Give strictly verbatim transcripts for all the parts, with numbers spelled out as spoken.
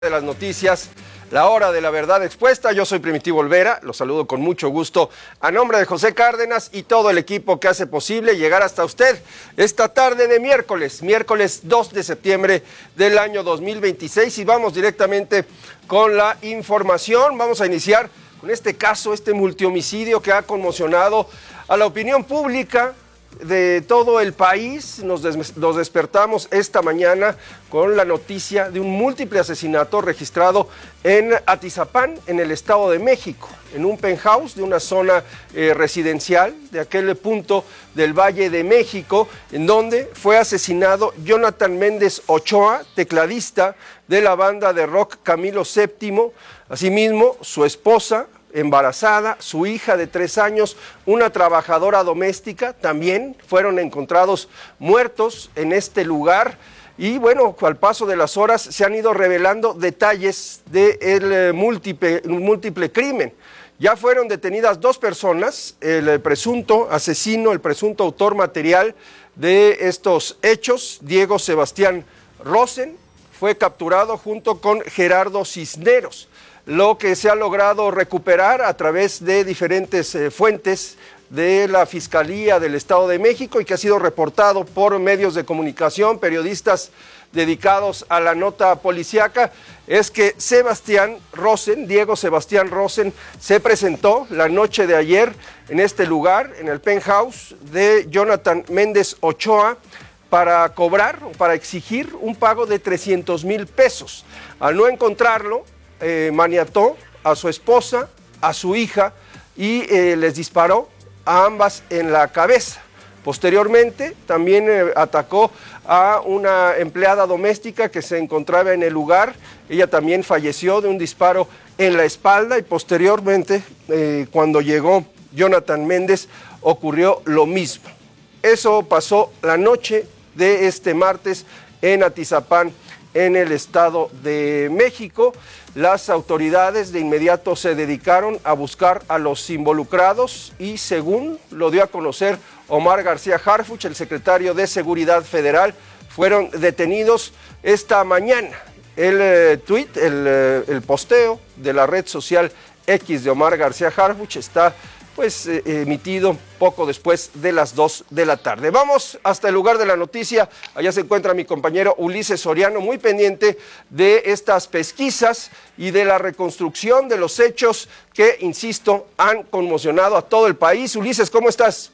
De las noticias, la hora de la verdad expuesta. Yo soy Primitivo Olvera, los saludo con mucho gusto a nombre de José Cárdenas y todo el equipo que hace posible llegar hasta usted esta tarde de miércoles, miércoles dos de septiembre del año dos mil veintiséis, y vamos directamente con la información. Vamos a iniciar con este caso, este multihomicidio que ha conmocionado a la opinión pública de todo el país. Nos, des nos despertamos esta mañana con la noticia de un múltiple asesinato registrado en Atizapán, en el Estado de México, en un penthouse de una zona eh, residencial de aquel punto del Valle de México, en donde fue asesinado Jonathan Méndez Ochoa, tecladista de la banda de rock Camilo séptimo, asimismo su esposa embarazada, su hija de tres años, una trabajadora doméstica, también fueron encontrados muertos en este lugar. Y bueno, al paso de las horas se han ido revelando detalles del múltiple, múltiple crimen. Ya fueron detenidas dos personas, el presunto asesino, el presunto autor material de estos hechos, Diego Sebastián Rosen, fue capturado junto con Gerardo Cisneros. Lo que se ha logrado recuperar a través de diferentes eh, fuentes de la Fiscalía del Estado de México y que ha sido reportado por medios de comunicación, periodistas dedicados a la nota policíaca, es que Sebastián Rosen, Diego Sebastián Rosen, se presentó la noche de ayer en este lugar, en el penthouse de Jonathan Méndez Ochoa, para cobrar o para exigir un pago de trescientos mil pesos. Al no encontrarlo, Eh, maniató a su esposa, a su hija y eh, les disparó a ambas en la cabeza. Posteriormente también eh, atacó a una empleada doméstica que se encontraba en el lugar. Ella también falleció de un disparo en la espalda y posteriormente eh, cuando llegó Jonathan Méndez ocurrió lo mismo. Eso pasó la noche de este martes en Atizapán, en el Estado de México. Las autoridades de inmediato se dedicaron a buscar a los involucrados y, según lo dio a conocer Omar García Harfuch, el secretario de Seguridad Federal, fueron detenidos esta mañana. El eh, tuit, el, eh, el posteo de la red social X de Omar García Harfuch está pues eh, emitido poco después de las dos de la tarde. Vamos hasta el lugar de la noticia. Allá se encuentra mi compañero Ulises Soriano, muy pendiente de estas pesquisas y de la reconstrucción de los hechos que, insisto, han conmocionado a todo el país. Ulises, ¿cómo estás?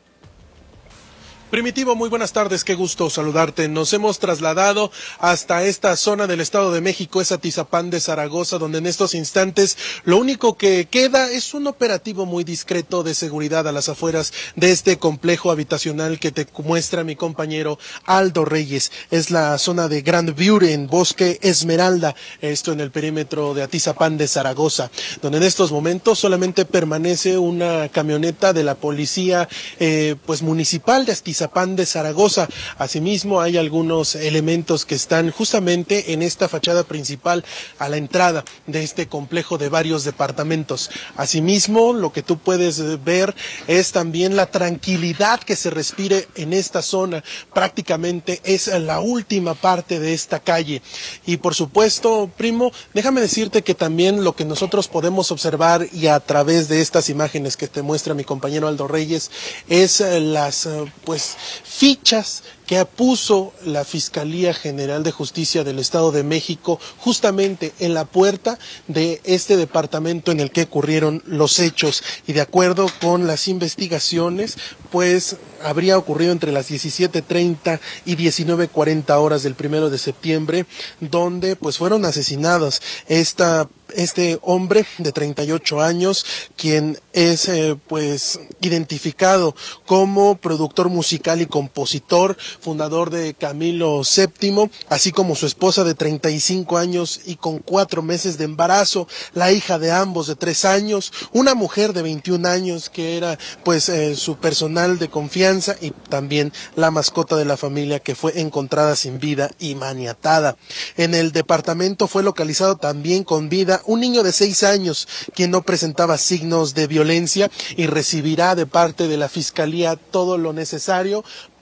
Primitivo, muy buenas tardes, qué gusto saludarte. Nos hemos trasladado hasta esta zona del Estado de México, es Atizapán de Zaragoza, donde en estos instantes lo único que queda es un operativo muy discreto de seguridad a las afueras de este complejo habitacional que te muestra mi compañero Aldo Reyes. Es la zona de Grand View en Bosque Esmeralda, esto en el perímetro de Atizapán de Zaragoza, donde en estos momentos solamente permanece una camioneta de la policía eh, pues municipal de Atizapán Atizapán de Zaragoza. Asimismo, hay algunos elementos que están justamente en esta fachada principal a la entrada de este complejo de varios departamentos. Asimismo, lo que tú puedes ver es también la tranquilidad que se respire en esta zona. Prácticamente es la última parte de esta calle. Y por supuesto, primo, déjame decirte que también lo que nosotros podemos observar y a través de estas imágenes que te muestra mi compañero Aldo Reyes es las pues fichas que puso la Fiscalía General de Justicia del Estado de México justamente en la puerta de este departamento en el que ocurrieron los hechos, y de acuerdo con las investigaciones pues habría ocurrido entre las diecisiete treinta y diecinueve cuarenta horas del primero de septiembre, donde pues fueron asesinados esta este hombre de treinta y ocho años, quien es eh, pues identificado como productor musical y compositor, fundador de Camilo séptimo, así como su esposa de treinta y cinco años y con cuatro meses de embarazo, la hija de ambos de tres años, una mujer de veintiún años que era pues eh, su personal de confianza y también la mascota de la familia que fue encontrada sin vida y maniatada. En el departamento fue localizado también con vida un niño de seis años, quien no presentaba signos de violencia y recibirá de parte de la Fiscalía todo lo necesario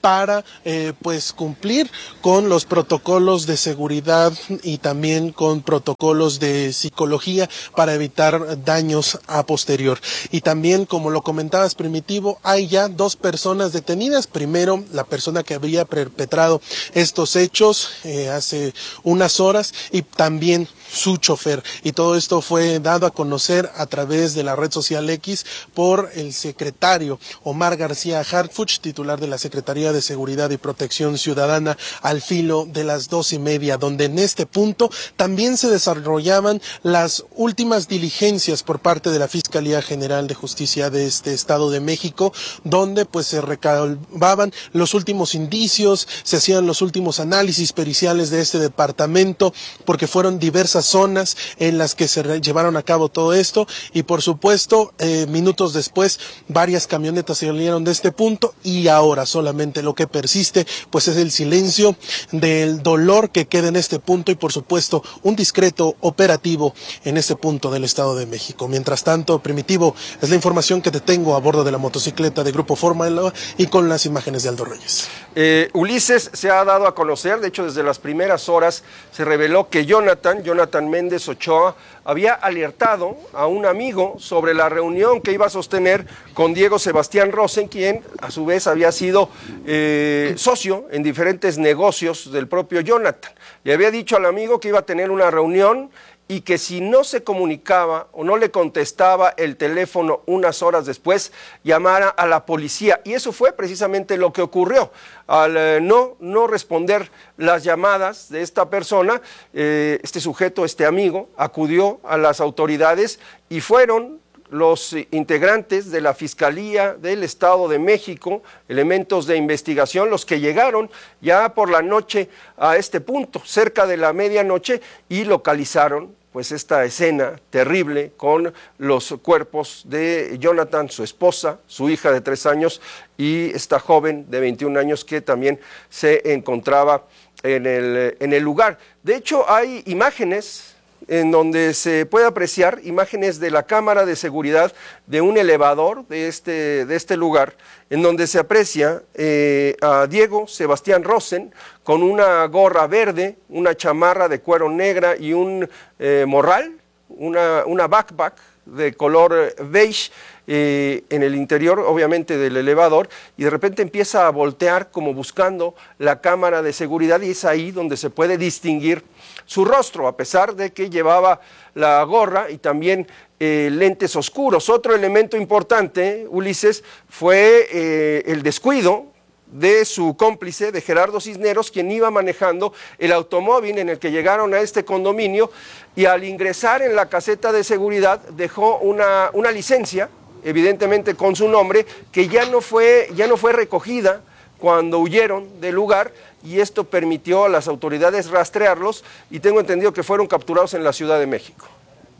para eh, pues cumplir con los protocolos de seguridad y también con protocolos de psicología para evitar daños a posterior. Y también, como lo comentabas, Primitivo, hay ya dos personas detenidas. Primero, la persona que habría perpetrado estos hechos eh, hace unas horas, y también su chofer. Y todo esto fue dado a conocer a través de la red social X por el secretario Omar García Harfuch, titular de la Secretaría de Seguridad y Protección Ciudadana, al filo de las dos y media, donde en este punto también se desarrollaban las últimas diligencias por parte de la Fiscalía General de Justicia de este Estado de México, donde pues se recababan los últimos indicios, se hacían los últimos análisis periciales de este departamento, porque fueron diversas zonas en las que se llevaron a cabo todo esto. Y por supuesto, eh, minutos después, varias camionetas salieron de este punto, y ahora solamente lo que persiste pues es el silencio del dolor que queda en este punto, y por supuesto un discreto operativo en este punto del Estado de México. Mientras tanto, Primitivo, es la información que te tengo a bordo de la motocicleta de Grupo Fórmula y con las imágenes de Aldo Reyes. Eh, Ulises, se ha dado a conocer, de hecho desde las primeras horas se reveló que Jonathan, Jonathan Méndez Ochoa, había alertado a un amigo sobre la reunión que iba a sostener con Diego Sebastián Rosen, quien a su vez había sido eh, socio en diferentes negocios del propio Jonathan. Le había dicho al amigo que iba a tener una reunión y que si no se comunicaba o no le contestaba el teléfono unas horas después, llamara a la policía. Y eso fue precisamente lo que ocurrió. Al eh, no, no responder las llamadas de esta persona, eh, este sujeto, este amigo, acudió a las autoridades y fueron los integrantes de la Fiscalía del Estado de México, elementos de investigación, los que llegaron ya por la noche a este punto, cerca de la medianoche, y localizaron pues esta escena terrible con los cuerpos de Jonathan, su esposa, su hija de tres años y esta joven de veintiún años que también se encontraba en el, en el lugar. De hecho, hay imágenes en donde se puede apreciar imágenes de la cámara de seguridad de un elevador de este, de este lugar, en donde se aprecia eh, a Diego Sebastián Rosen con una gorra verde, una chamarra de cuero negra y un eh, morral, una, una backpack de color beige, eh, en el interior obviamente del elevador, y de repente empieza a voltear como buscando la cámara de seguridad, y es ahí donde se puede distinguir su rostro, a pesar de que llevaba la gorra y también eh, lentes oscuros. Otro elemento importante, Ulises, fue eh, el descuido de su cómplice, de Gerardo Cisneros, quien iba manejando el automóvil en el que llegaron a este condominio, y al ingresar en la caseta de seguridad dejó una, una licencia, evidentemente con su nombre, que ya no fue, ya no fue recogida cuando huyeron del lugar, y esto permitió a las autoridades rastrearlos, y tengo entendido que fueron capturados en la Ciudad de México.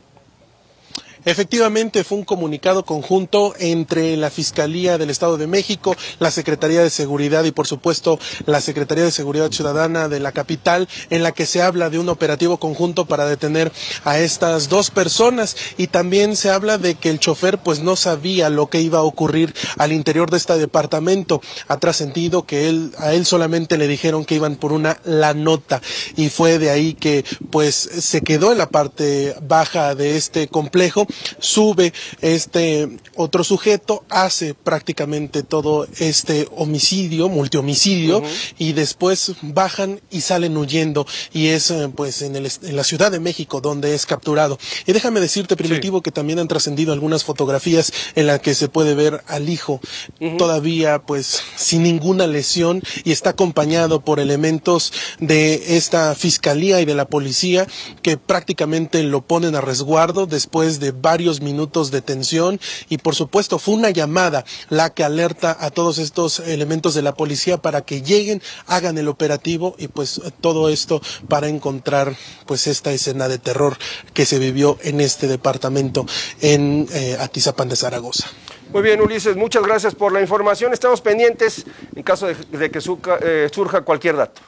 Efectivamente, fue un comunicado conjunto entre la Fiscalía del Estado de México, la Secretaría de Seguridad y, por supuesto, la Secretaría de Seguridad Ciudadana de la capital, en la que se habla de un operativo conjunto para detener a estas dos personas, y también se habla de que el chofer pues no sabía lo que iba a ocurrir al interior de este departamento. Ha trascendido que él, a él solamente le dijeron que iban por una la nota, y fue de ahí que pues se quedó en la parte baja de este complejo. Sube este otro sujeto, hace prácticamente todo este homicidio, multihomicidio, uh-huh. y después bajan y salen huyendo, y es pues en, el, en la Ciudad de México donde es capturado. Y déjame decirte, Primitivo, sí, que también han trascendido algunas fotografías en las que se puede ver al hijo uh-huh. todavía pues sin ninguna lesión, y está acompañado por elementos de esta fiscalía y de la policía que prácticamente lo ponen a resguardo después de varios minutos de tensión. Y por supuesto fue una llamada la que alerta a todos estos elementos de la policía para que lleguen, hagan el operativo, y pues todo esto para encontrar pues esta escena de terror que se vivió en este departamento en eh, Atizapán de Zaragoza. Muy bien, Ulises, muchas gracias por la información. Estamos pendientes en caso de, de que surja, eh, surja cualquier dato.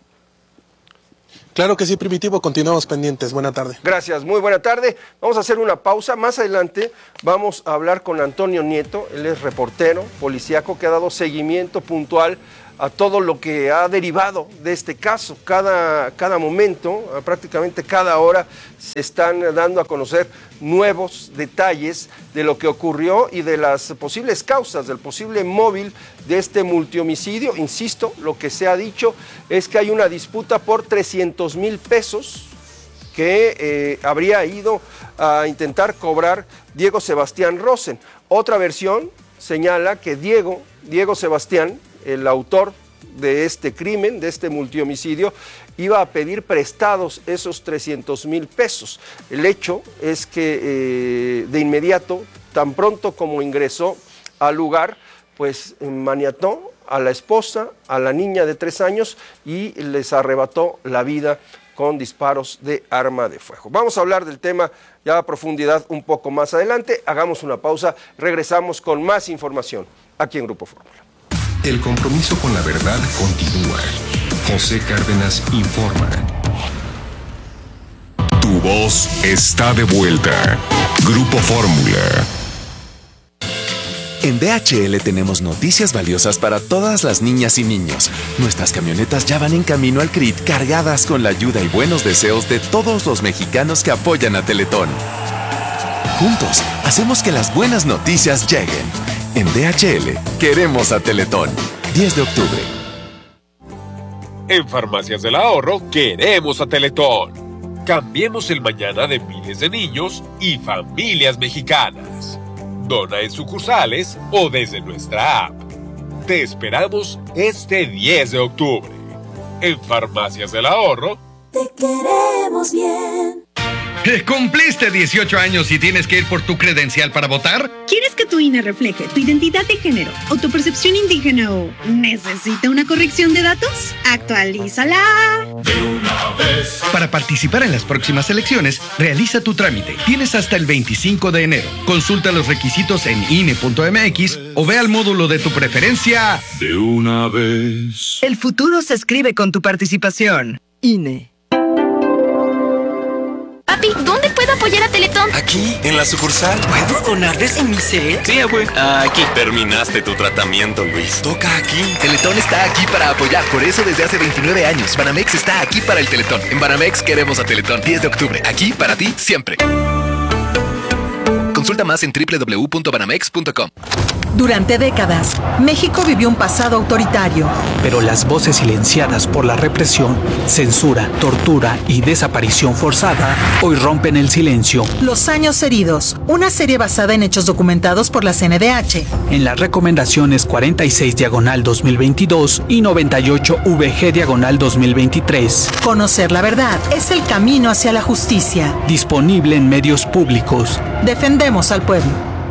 Claro que sí, Primitivo, continuamos pendientes. Buena tarde. Gracias, muy buena tarde. Vamos a hacer una pausa. Más adelante vamos a hablar con Antonio Nieto. Él es reportero policíaco que ha dado seguimiento puntual a todo lo que ha derivado de este caso. Cada, cada momento, prácticamente cada hora, se están dando a conocer nuevos detalles de lo que ocurrió y de las posibles causas, del posible móvil de este multihomicidio. Insisto, lo que se ha dicho es que hay una disputa por trescientos mil pesos que eh, habría ido a intentar cobrar Diego Sebastián Rosen. Otra versión señala que Diego, Diego Sebastián, el autor de este crimen, de este multihomicidio, iba a pedir prestados esos trescientos mil pesos. El hecho es que eh, de inmediato, tan pronto como ingresó al lugar, pues maniató a la esposa, a la niña de tres años y les arrebató la vida con disparos de arma de fuego. Vamos a hablar del tema ya a profundidad un poco más adelante. Hagamos una pausa, regresamos con más información aquí en Grupo Fórmula. El compromiso con la verdad continúa. José Cárdenas informa. Tu voz está de vuelta. Grupo Fórmula. En D H L tenemos noticias valiosas para todas las niñas y niños. Nuestras camionetas ya van en camino al C R I T cargadas con la ayuda y buenos deseos de todos los mexicanos que apoyan a Teletón. Juntos, hacemos que las buenas noticias lleguen. En D H L, queremos a Teletón. diez de octubre. En Farmacias del Ahorro, queremos a Teletón. Cambiemos el mañana de miles de niños y familias mexicanas. Dona en sucursales o desde nuestra app. Te esperamos este diez de octubre. En Farmacias del Ahorro. Te queremos bien. ¿Cumpliste dieciocho años y tienes que ir por tu credencial para votar? ¿Quieres que tu I N E refleje tu identidad de género o tu percepción indígena o necesita una corrección de datos? ¡Actualízala! De una vez. Para participar en las próximas elecciones, realiza tu trámite. Tienes hasta el veinticinco de enero. Consulta los requisitos en I N E punto M X o ve al módulo de tu preferencia. De una vez. El futuro se escribe con tu participación. I N E. Papi, ¿dónde puedo apoyar a Teletón? Aquí, en la sucursal. ¿Puedo donar desde mi cel? Sí, güey. Aquí. Terminaste tu tratamiento, Luis. Toca aquí. Teletón está aquí para apoyar. Por eso desde hace veintinueve años, Banamex está aquí para el Teletón. En Banamex queremos a Teletón. diez de octubre. Aquí para ti, siempre. Consulta más en doble u doble u doble u punto banamex punto com. Durante décadas, México vivió un pasado autoritario. Pero las voces silenciadas por la represión, censura, tortura y desaparición forzada hoy rompen el silencio. Los años heridos, una serie basada en hechos documentados por la C N D H. En las recomendaciones cuarenta y seis diagonal dos mil veintidós y noventa y ocho V G diagonal dos mil veintitrés. Conocer la verdad es el camino hacia la justicia. Disponible en medios públicos. Defendemos al pueblo.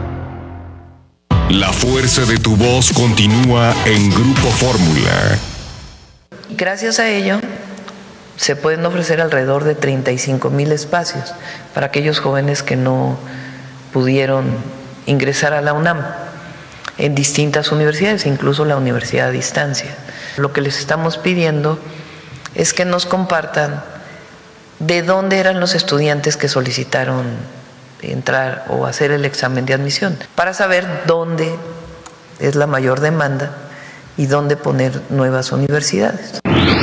La fuerza de tu voz continúa en Grupo Fórmula. Gracias a ello, se pueden ofrecer alrededor de treinta y cinco mil espacios para aquellos jóvenes que no pudieron ingresar a la UNAM en distintas universidades, incluso la universidad a distancia. Lo que les estamos pidiendo es que nos compartan de dónde eran los estudiantes que solicitaron entrar o hacer el examen de admisión, para saber dónde es la mayor demanda y dónde poner nuevas universidades.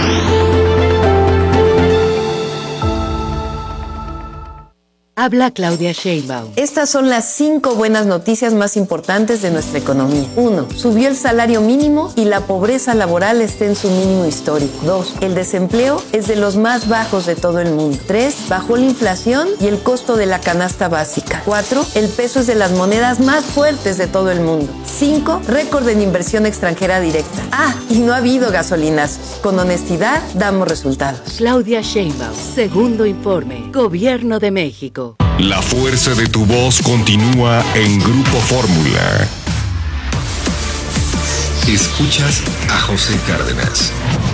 Habla Claudia Sheinbaum. Estas son las cinco buenas noticias más importantes de nuestra economía. Uno, subió el salario mínimo y la pobreza laboral está en su mínimo histórico. Dos, el desempleo es de los más bajos de todo el mundo. Tres, bajó la inflación y el costo de la canasta básica. Cuatro, el peso es de las monedas más fuertes de todo el mundo. Cinco, récord en inversión extranjera directa. Ah, y no ha habido gasolinas. Con honestidad, damos resultados. Claudia Sheinbaum, segundo informe, Gobierno de México. La fuerza de tu voz continúa en Grupo Fórmula. Escuchas a José Cárdenas.